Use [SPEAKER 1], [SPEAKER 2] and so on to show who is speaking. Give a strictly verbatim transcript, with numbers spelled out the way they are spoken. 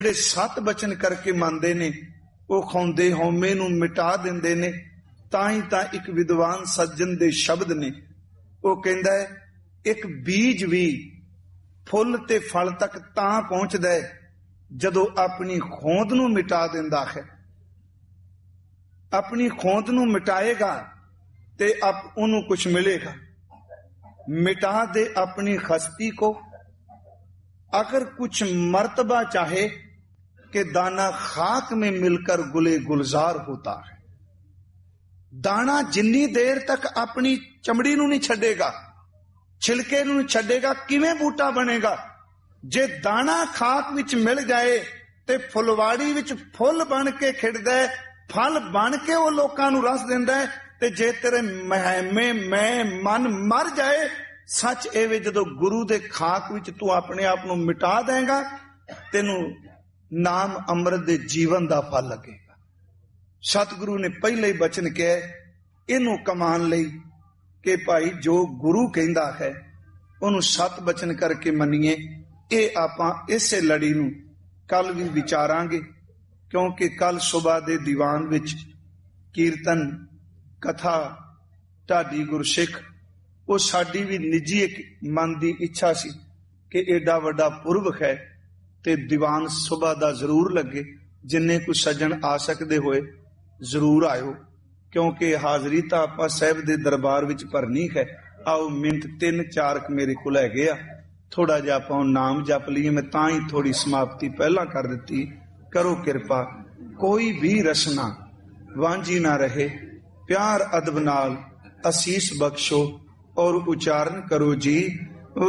[SPEAKER 1] ਜਿਹੜੇ ਸੱਤ ਬਚਨ ਕਰਕੇ ਮੰਨਦੇ ਨੇ ਉਹ ਖਾਉਂਦੇ ਹਉਮੈ ਨੂੰ ਮਿਟਾ ਦਿੰਦੇ ਨੇ। ਤਾਂ ਹੀ ਤਾਂ ਇੱਕ ਵਿਦਵਾਨ ਸੱਜਣ ਦੇ ਸ਼ਬਦ ਨੇ, ਉਹ ਕਹਿੰਦਾ ਹੈ ਇੱਕ ਬੀਜ ਵੀ ਫੁੱਲ ਤੇ ਫਲ ਤੱਕ ਤਾਂ ਪਹੁੰਚਦਾ ਹੈ ਜਦੋਂ ਆਪਣੀ ਹੋਂਦ ਨੂੰ ਮਿਟਾ ਦਿੰਦਾ ਹੈ। ਆਪਣੀ ਹੋਂਦ ਨੂੰ ਮਿਟਾਏਗਾ ਤੇ ਆਪ ਉਹਨੂੰ कुछ मिलेगा। मिटा दे अपनी हस्ती को, अगर कुछ मर्तबा चाहे कि दाना खाक में मिलकर गुले गुलजार होता है। दाना जिन्नी देर तक अपनी चमड़ी नूं नहीं छड्डेगा, छिलके नूं नहीं छड्डेगा, किवें बूटा बनेगा? जे दाना खाक विच मिल जाए ते फुलवाड़ी विच फुल बन के खिड़दा है, फल बन के वो लोकां नूं रस दिंदा है। ते जे तेरे महमे मैं मन मर जाए, सच एवे जदों गुरु दे खाक विच तू अपने आप नूं मिटा देगा, तेनू नाम अमृत दे जीवन दा फल लगेगा। सतगुरु ने पहले ही बचन कहा इनू कमान लई कि भाई जो गुरु कहंदा है उहनू सत बचन करके मनीए। ये आपां इसे लड़ी नूं कल भी विचारांगे, क्योंकि कल सुबह दे दीवान विच कीर्तन कथा ढाडी गुरसिख वो साडी भी निजी एक मन की इच्छा सी कि एडा वड्डा पुरब है ते दीवान सुबह दा जरूर लगे। जिन्ने कुछ सज्जन आ सकते होए जरूर आयो, क्योंकि हाजरी तां आपां साहिब दे दरबार विच भरनी है। आओ मिनट तीन चार क मेरे कोल हैगे आ, थोड़ा जिहा आपां नाम जप लईए। मैं तां ही थोड़ी समाप्ति पहला कर दित्ती। करो किरपा, कोई भी रसना वांझी ना रहे, प्यार अदब नाल असीस बख्शो और उच्चारण करो जी